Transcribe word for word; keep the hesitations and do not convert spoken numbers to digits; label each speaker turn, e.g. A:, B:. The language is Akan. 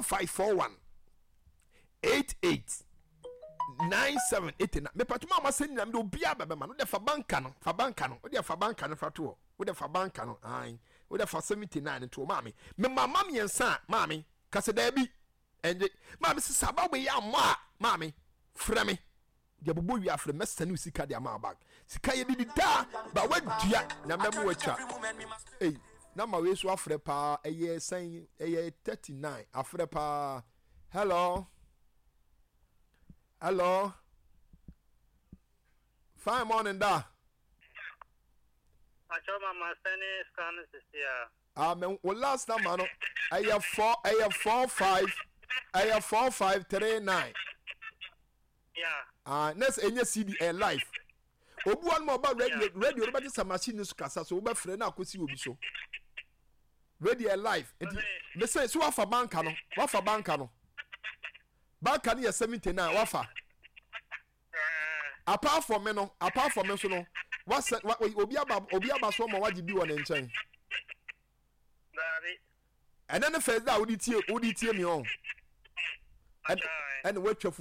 A: five four one eight eight nine seven eight nine. Me patuma ama send na me obi ababa ma no de fa banka no fa banka no o de fa banka no fa to o de fa banka no an o de fa seventy-nine to mami me mama me ensa mami kase da bi enje mami se sabawe ya ma mami frɛ me de bobo wi afre mesa no sika de ama bag sika ye di da ba wadua na memo watwa eh na ma we so afre pa eye san eye thirty-nine afre pa. Hello. Hello. Fine morning da.
B: Acho mama sani scan here.
A: Ah me o last number no eye four eye four five eye four five three nine.
B: Yeah.
A: Ah next enye C D N live. Obu one more about radio radio no be some machine so kasa so we frɛ na akosi obi so. Radio live. Me say so wafa banka no, wafa banka no. Banka no ye seventy-nine wafa. Apart from me no, apart from me so no, what obi aba obi aba so mo waji bi won nchen.
B: Dari.
A: And then the first that we tie we tie me on. And and we